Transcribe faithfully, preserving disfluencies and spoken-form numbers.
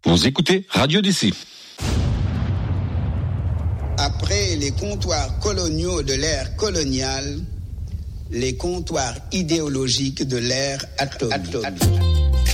Vous écoutez Radio D C. Après les comptoirs coloniaux de l'ère coloniale, les comptoirs idéologiques de l'ère atomique.